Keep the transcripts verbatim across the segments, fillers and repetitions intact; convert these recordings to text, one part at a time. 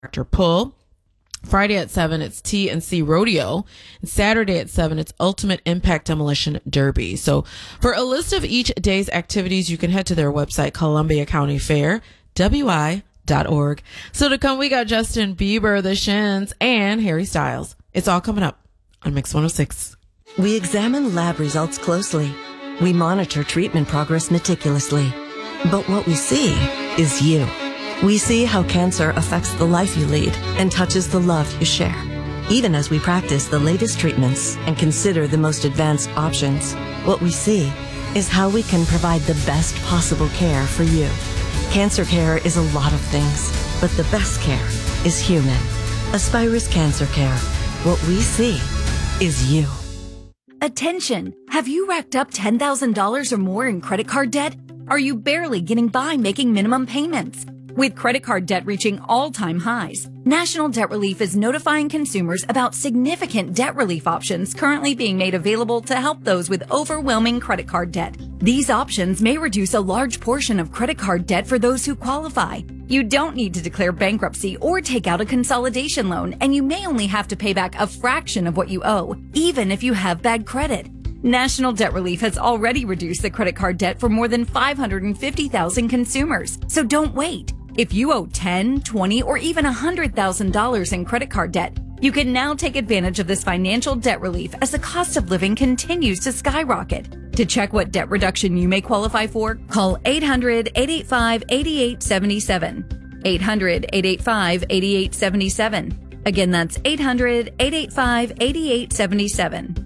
Doctor Pull. Friday at seven, it's T and C Rodeo. And Saturday at seven, it's Ultimate Impact Demolition Derby. So for a list of each day's activities, you can head to their website, Columbia County Fair, W I dot org. So to come, we got Justin Bieber, The Shins, and Harry Styles. It's all coming up on Mix one oh six. We examine lab results closely. We monitor treatment progress meticulously. But what we see is you. We see how cancer affects the life you lead and touches the love you share. Even as we practice the latest treatments and consider the most advanced options, what we see is how we can provide the best possible care for you. Cancer care is a lot of things, but the best care is human. Aspirus Cancer Care. What we see is you. Attention! Have you racked up ten thousand dollars or more in credit card debt? Are you barely getting by making minimum payments? With credit card debt reaching all-time highs, National Debt Relief is notifying consumers about significant debt relief options currently being made available to help those with overwhelming credit card debt. These options may reduce a large portion of credit card debt for those who qualify. You don't need to declare bankruptcy or take out a consolidation loan, and you may only have to pay back a fraction of what you owe, even if you have bad credit. National Debt Relief has already reduced the credit card debt for more than five hundred fifty thousand consumers, so don't wait. If you owe ten, twenty, or even one hundred thousand dollars in credit card debt, you can now take advantage of this financial debt relief as the cost of living continues to skyrocket. To check what debt reduction you may qualify for, call eight hundred, eight eight five, eight eight seven seven. eight hundred, eight eight five, eight eight seven seven. Again, that's eight hundred, eight eight five, eight eight seven seven.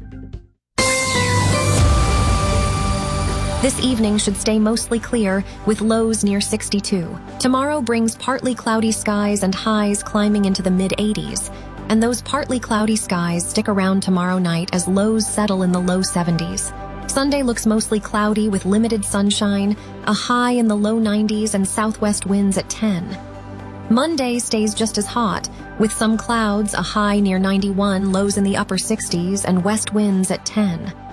This evening should stay mostly clear, with lows near sixty-two. Tomorrow brings partly cloudy skies and highs climbing into the mid eighties. And those partly cloudy skies stick around tomorrow night as lows settle in the low seventies. Sunday looks mostly cloudy with limited sunshine, a high in the low nineties and southwest winds at ten. Monday stays just as hot, with some clouds, a high near ninety-one, lows in the upper sixties, and west winds at ten.